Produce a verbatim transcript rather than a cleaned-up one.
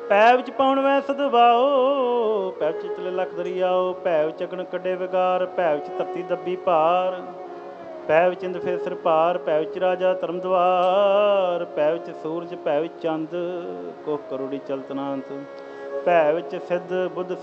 ਪੈ ਵਿੱਚ ਪਾਉਣ ਵੈ ਸਦਵਾਓ, ਪੈ ਵਿੱਚ ਚਲੇ ਲੱਖ ਦਰਿਆਓ, ਭੈ ਵਿੱਚ ਅਗਨ ਕੱਢੇ ਵਿਗਾਰ, ਭੈ ਵਿੱਚ ਧਰਤੀ ਦੱਬੀ ਭਾਰ, ਪੈ ਵਿੱਚ ਇੰਦ ਫੇਰ ਸਿਰ ਭਾਰ, ਪੈ ਵਿੱਚ ਰਾਜਾ ਧਰਮ ਦਵਾਰ, ਪੈ ਵਿੱਚ ਸੂਰਜ, ਭੈ ਵਿੱਚ ਚੰਦ, ਕੋਹ ਕਰੋੜੀ ਚਲਤਨਾੰਤ, ਭੈ ਵਿੱਚ ਸਿੱਧ ਬੁੱਧ